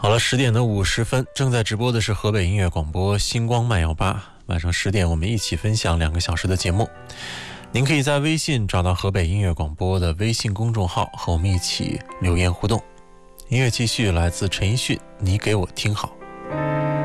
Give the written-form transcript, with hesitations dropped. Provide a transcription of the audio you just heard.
好了，10:50，正在直播的是河北音乐广播星光慢摇吧。晚上10点，我们一起分享2个小时的节目。您可以在微信找到河北音乐广播的微信公众号，和我们一起留言互动。音乐继续来自陈奕迅，你给我听好。